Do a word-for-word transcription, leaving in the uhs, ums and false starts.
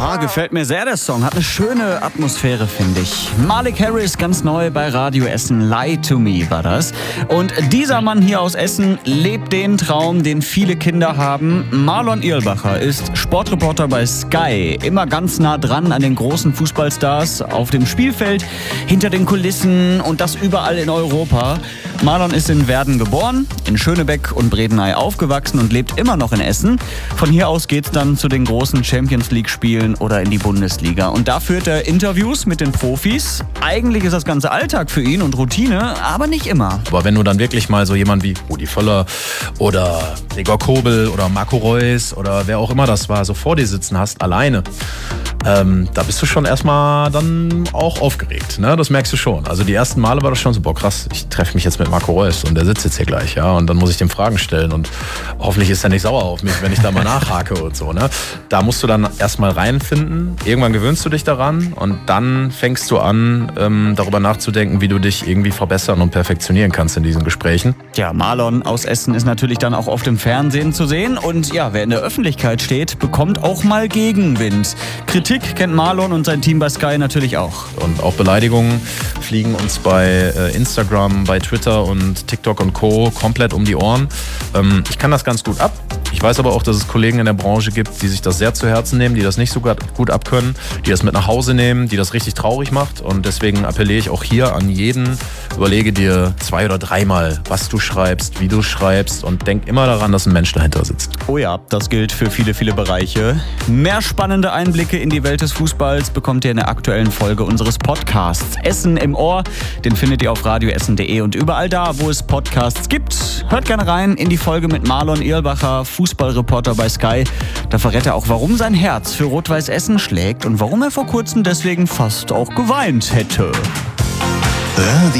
Ah, gefällt mir sehr der Song. Hat eine schöne Atmosphäre, finde ich. Malik Harris, ganz neu bei Radio Essen. Lie to Me war das. Und dieser Mann hier aus Essen lebt den Traum, den viele Kinder haben. Marlon Irlbacher ist Sportreporter bei Sky. Immer ganz nah dran an den großen Fußballstars auf dem Spielfeld, hinter den Kulissen und das überall in Europa. Marlon ist in Werden geboren, in Schönebeck und Bredeney aufgewachsen und lebt immer noch in Essen. Von hier aus geht's dann zu den großen Champions-League-Spielen oder in die Bundesliga. Und da führt er Interviews mit den Profis. Eigentlich ist das ganze Alltag für ihn und Routine, aber nicht immer. Aber wenn du dann wirklich mal so jemand wie Rudi Völler oder Gregor Kobel oder Marco Reus oder wer auch immer das war, so vor dir sitzen hast, alleine, ähm, da bist du schon erstmal dann auch aufgeregt. Ne? Das merkst du schon. Also die ersten Male war das schon so, boah krass, ich treffe mich jetzt mit Marco Reus und der sitzt jetzt hier gleich, ja, und dann muss ich dem Fragen stellen und hoffentlich ist er nicht sauer auf mich, wenn ich da mal nachhake und so, ne? Da musst du dann erstmal reinfinden, irgendwann gewöhnst du dich daran und dann fängst du an, ähm, darüber nachzudenken, wie du dich irgendwie verbessern und perfektionieren kannst in diesen Gesprächen. Ja, Marlon aus Essen ist natürlich dann auch oft im Fernsehen zu sehen und ja, wer in der Öffentlichkeit steht, bekommt auch mal Gegenwind. Kritik kennt Marlon und sein Team bei Sky natürlich auch. Und auch Beleidigungen fliegen uns bei äh, Instagram, bei Twitter und TikTok und Co. komplett um die Ohren. Ähm, ich kann das ganz gut ab. Ich weiß aber auch, dass es Kollegen in der Branche gibt, die sich das sehr zu Herzen nehmen, die das nicht so gut abkönnen, die das mit nach Hause nehmen, die das richtig traurig macht. Und deswegen appelliere ich auch hier an jeden, überlege dir zwei oder dreimal, was du schreibst, wie du schreibst und denk immer daran, dass ein Mensch dahinter sitzt. Oh ja, das gilt für viele, viele Bereiche. Mehr spannende Einblicke in die Welt des Fußballs bekommt ihr in der aktuellen Folge unseres Podcasts Essen im Ohr. Den findet ihr auf radioessen punkt de und überall da, wo es Podcasts gibt. Hört gerne rein in die Folge mit Marlon Irlbacher, Fußballreporter bei Sky. Da verrät er auch, warum sein Herz für Rot-Weiß Essen schlägt und warum er vor kurzem deswegen fast auch geweint hätte. Radio